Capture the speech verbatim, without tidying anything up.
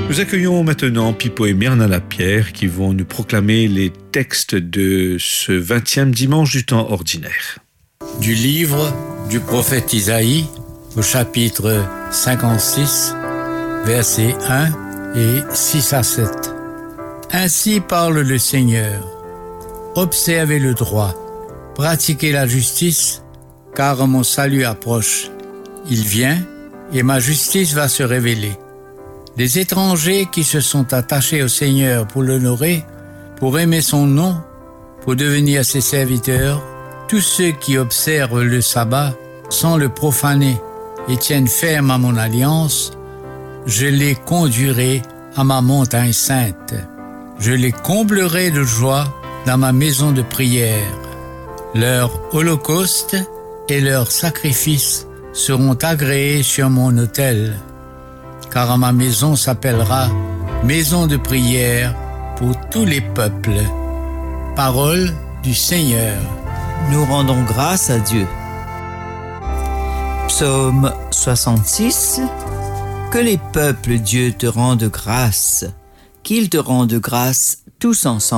Nous accueillons maintenant Pipo et Myrna Lapierre qui vont nous proclamer les textes de ce vingtième dimanche du temps ordinaire. Du livre du prophète Isaïe au chapitre cinquante-six, versets un et six à sept. Ainsi parle le Seigneur. Observez le droit, pratiquez la justice, car mon salut approche. Il vient et ma justice va se révéler. Les étrangers qui se sont attachés au Seigneur pour l'honorer, pour aimer son nom, pour devenir ses serviteurs, tous ceux qui observent le sabbat sans le profaner et tiennent ferme à mon alliance, je les conduirai à ma montagne sainte. Je les comblerai de joie dans ma maison de prière. Leurs holocaustes et leurs sacrifices seront agréés sur mon autel, car ma maison s'appellera maison de prière pour tous les peuples. Parole du Seigneur. Nous rendons grâce à Dieu. Psaume soixante-six. Que les peuples, Dieu, te rendent grâce, qu'ils te rendent grâce tous ensemble.